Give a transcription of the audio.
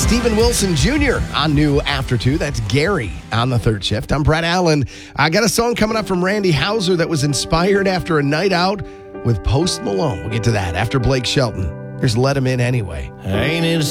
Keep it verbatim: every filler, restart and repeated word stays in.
Steven Wilson Junior on new After two. That's Gary on the third shift. I'm Brett Allen. I got a song coming up from Randy Houser that was inspired after a night out with Post Malone. We'll get to that after Blake Shelton. Here's Let Him In Anyway. Ain't it